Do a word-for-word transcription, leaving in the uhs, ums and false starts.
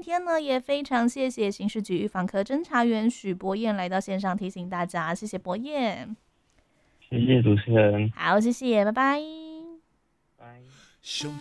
天呢也非常谢谢刑事局预防科侦查员许博彦来到线上提醒大家，谢谢博彦。 谢谢主持人， 好，谢谢，拜拜。 拜。 上